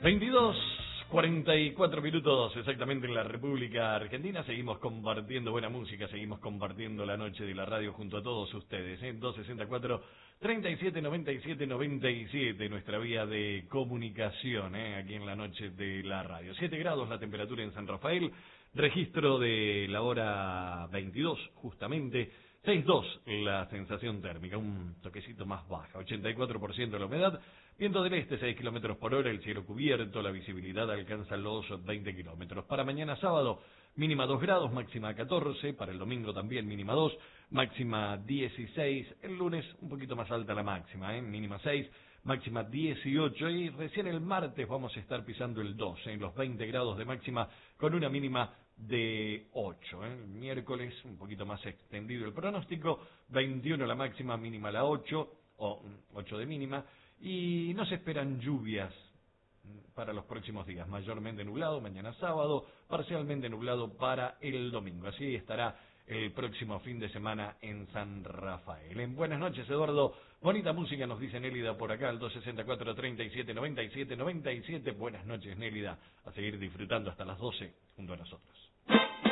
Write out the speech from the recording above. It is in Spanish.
22:44 minutos exactamente en la República Argentina. Seguimos compartiendo buena música, seguimos compartiendo la noche de la radio junto a todos ustedes. 264-3797-97, nuestra vía de comunicación, aquí en la noche de la radio. 7 grados la temperatura en San Rafael, registro de la hora 22 justamente. 6,2 la sensación térmica, un toquecito más baja, 84% la humedad, viento del este 6 kilómetros por hora, el cielo cubierto, la visibilidad alcanza los 20 kilómetros. Para mañana sábado, mínima 2 grados, máxima 14, para el domingo también mínima 2, máxima 16, el lunes un poquito más alta la máxima, mínima 6, máxima 18, y recién el martes vamos a estar pisando el 12, en los 20 grados de máxima, con una mínima de 8. El miércoles un poquito más extendido el pronóstico, 21 la máxima, mínima la 8, o 8 de mínima, y no se esperan lluvias para los próximos días, mayormente nublado mañana sábado, parcialmente nublado para el domingo. Así estará el próximo fin de semana en San Rafael. En buenas noches, Eduardo. Bonita música, nos dice Nélida por acá, al 264-3797-97. Buenas noches, Nélida. A seguir disfrutando hasta las 12 junto a nosotros.